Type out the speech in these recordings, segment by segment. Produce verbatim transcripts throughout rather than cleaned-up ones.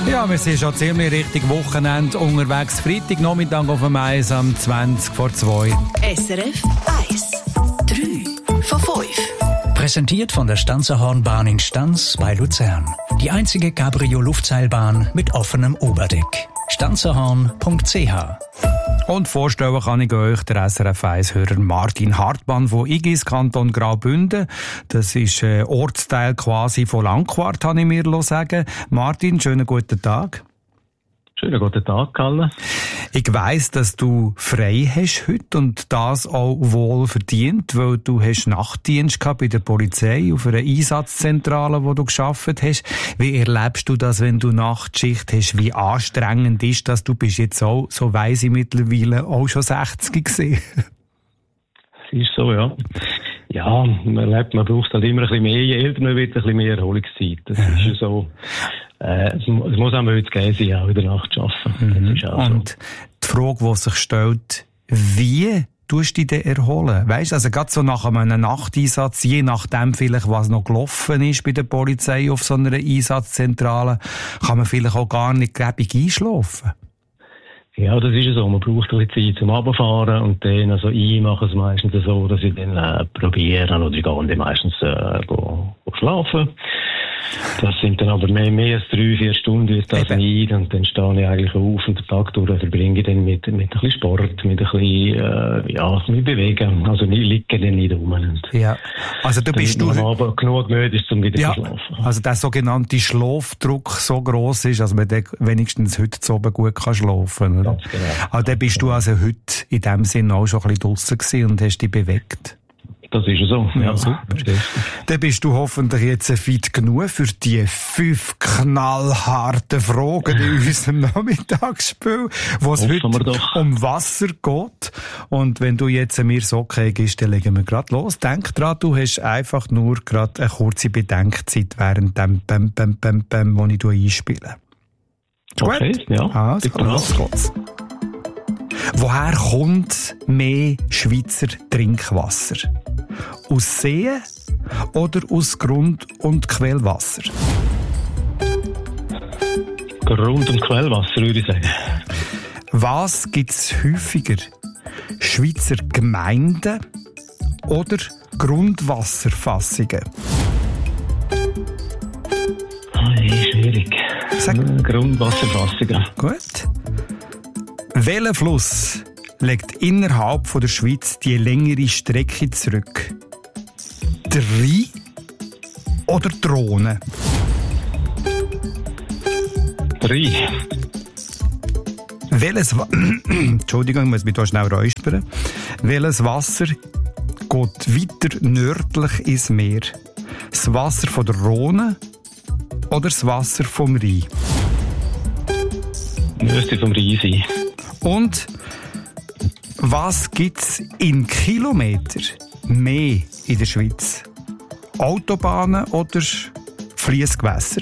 Ja, wir sind schon ziemlich richtig Wochenende unterwegs. Freitagnachmittag auf dem Eis am zwanzig vor zwei. S R F eins. drei von fünf. Präsentiert von der Stanzerhornbahn in Stanz bei Luzern. Die einzige Cabrio-Luftseilbahn mit offenem Oberdeck. stanzerhorn punkt c h. Und vorstellen kann ich euch der S R F eins-Hörer Martin Hartmann von Igis, Kanton Graubünden. Das ist ein Ortsteil quasi von Langquart, habe ich mir sagen. Martin, schönen guten Tag. Schönen guten Tag, Kalle. Ich weiss, dass du frei hast heute und das auch wohl verdient, weil du hast Nachtdienst gehabt bei der Polizei auf einer Einsatzzentrale, wo du gearbeitet hast. Wie erlebst du das, wenn du Nachtschicht hast? Wie anstrengend ist das? Du bist jetzt auch, so weiss ich mittlerweile, auch schon sechzig gewesen. Es ist so, ja. Ja, man erlebt, man braucht halt immer ein bisschen mehr, je älter man wird, ein bisschen mehr Erholungszeit. Das ist ja so. Äh, es, es muss auch mal jetzt gehen sein, auch in der Nacht zu arbeiten. Das ist auch Und so. Die Frage, die sich stellt, wie tust du dich denn erholen? Weisst, also gerade so nach einem Nachteinsatz, je nachdem vielleicht, was noch gelaufen ist bei der Polizei auf so einer Einsatzzentrale, kann man vielleicht auch gar nicht gäbig einschlafen. Ja, das ist ja so. Man braucht ein bisschen Zeit zum Runterfahren und dann, also ich mache es meistens so, dass ich dann äh, probiere, oder ich gehe dann meistens äh, go, go schlafen. Das sind dann aber mehr, mehr als drei, vier Stunden ist das nicht. Und dann stehe ich eigentlich auf und den Tag durch verbringe ich dann mit, mit ein bisschen Sport, mit ein bisschen, äh, ja, mit Bewegen. Also ich liege dann nicht rum. Und ja. Also du bist du... aber genug müde ist, um wieder ja, zu schlafen. Also der sogenannte Schlafdruck so gross ist, dass man wenigstens heute zu oben gut kann schlafen kann. Ganz genau. Aber dann bist du also heute in dem Sinne auch schon ein bisschen draussen gewesen und hast dich bewegt. Das ist so. Ja, ja, super. Dann bist du hoffentlich jetzt fit genug für die fünf knallharten Fragen in unserem Nachmittagsspiel, wo es heute doch. um Wasser geht. Und wenn du jetzt mir so okay gibst, dann legen wir gerade los. Denk dran, du hast einfach nur gerade eine kurze Bedenkzeit während dem Bäm, Bäm, Bäm, Bäm, wo ich einspiele. Okay, gut? ja. Also, los geht's. Woher kommt mehr Schweizer Trinkwasser? Aus Seen oder aus Grund- und Quellwasser? Grund- und Quellwasser, würde ich sagen. Was gibt es häufiger? Schweizer Gemeinden oder Grundwasserfassungen? Hey, schwierig. Sag. Grundwasserfassungen. Gut. Welcher Fluss legt innerhalb von der Schweiz die längere Strecke zurück? Der Rhein oder die Rhone? Rhein. Welches Wa- Entschuldigung, ich muss mich hier schnell räuspern. Welches Wasser geht weiter nördlich ins Meer? Das Wasser von der Rhone oder das Wasser vom Rhein? Müsste vom Rhein sein. Und was gibt's in Kilometer mehr in der Schweiz? Autobahnen oder Fliessgewässer?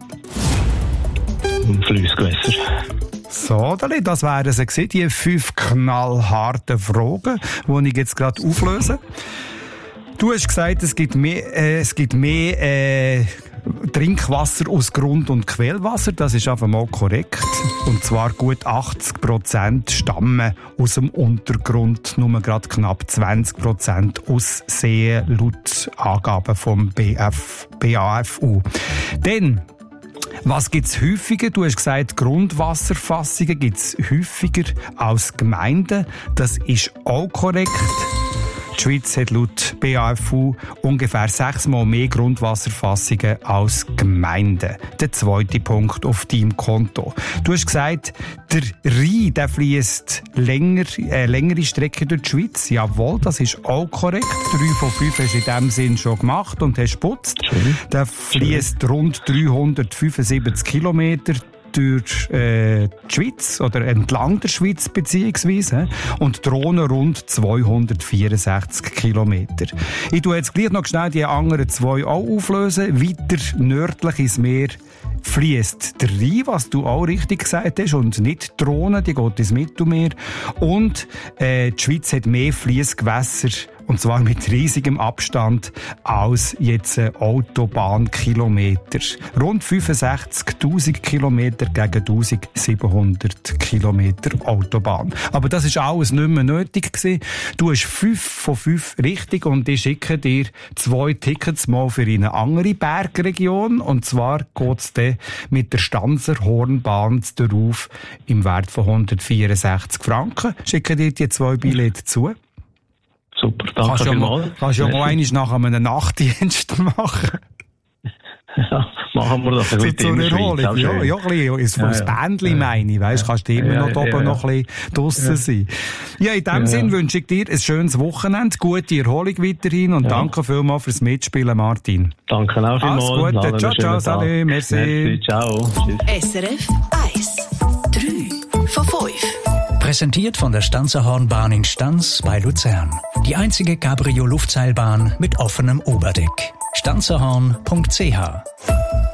Fliessgewässer. So, das wären sie gewesen, die fünf knallharten Fragen, die ich jetzt gerade auflöse. Du hast gesagt, es gibt mehr, äh, es gibt mehr äh, Trinkwasser aus Grund- und Quellwasser. Das ist einfach mal korrekt. Und zwar gut achtzig Prozent stammen aus dem Untergrund, nur gerade knapp zwanzig Prozent aus Seen, laut Angaben vom B F, B A F U. Dann, was gibt's häufiger? Du hast gesagt, Grundwasserfassungen gibt's häufiger als Gemeinden. Das ist auch korrekt. Die Schweiz hat laut B A F U ungefähr sechsmal mehr Grundwasserfassungen als Gemeinden. Der zweite Punkt auf deinem Konto. Du hast gesagt, der Rhein, der fließt länger, äh, längere Strecke durch die Schweiz. Jawohl, das ist auch korrekt. Drei von fünf hast du in dem Sinn schon gemacht und hast geputzt. Der fließt rund dreihundertfünfundsiebzig Kilometer durch äh, die Schweiz oder entlang der Schweiz beziehungsweise und die Rhone rund zweihundertvierundsechzig Kilometer. Ich tue jetzt gleich noch schnell die anderen zwei auch auflösen. Weiter nördlich ins Meer fließt der Rhein, was du auch richtig gesagt hast, und nicht die Rhone, die geht ins Mittelmeer. Und äh, die Schweiz hat mehr Fliessgewässer Und zwar mit riesigem Abstand als jetzt Autobahnkilometer. Rund fünfundsechzigtausend Kilometer gegen eintausendsiebenhundert Kilometer Autobahn. Aber das ist alles nicht mehr nötig gewesen. Du hast fünf von fünf richtig und ich schicke dir zwei Tickets mal für eine andere Bergregion. Und zwar geht's dann mit der Stanzer Hornbahn darauf im Wert von hundertvierundsechzig Franken. Schicke dir die zwei Billette zu. Super, danke kannst vielmals. Ja kannst du ja mal einmal nach einem Nachtdienst machen. Ja, machen wir das. So zur Erholung. Ja, ja, ein bisschen. Ins ja, ja. Bändchen meine ich, weisst, kannst du immer ja, noch ja, oben ja. noch ein bisschen draussen ja. sein. Ja, in dem ja, Sinn ja. wünsche ich dir ein schönes Wochenende, gute Erholung weiterhin und ja. danke vielmals fürs Mitspielen, Martin. Danke auch vielmals. Alles Gute. Ciao, ciao, salut, merci. merci. Ciao. Tschüss. S R F eins. drei von fünf. Präsentiert von der Stanzer Hornbahn in Stans bei Luzern. Die einzige Cabrio-Luftseilbahn mit offenem Oberdeck. stanzerhorn punkt c h